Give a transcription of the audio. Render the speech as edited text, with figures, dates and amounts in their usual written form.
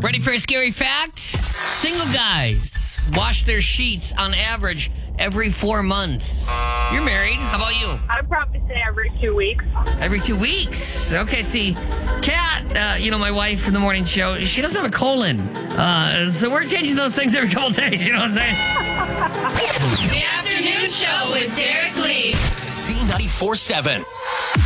Ready for a scary fact? Single guys wash their sheets on average every 4 months. You're married. How about you? I'd probably say every 2 weeks. Every 2 weeks. Okay, see, Kat, my wife in the morning show, she doesn't have a colon. So we're changing those things every couple days, you know what I'm saying? The Afternoon Show with Derek Lee. C94.7.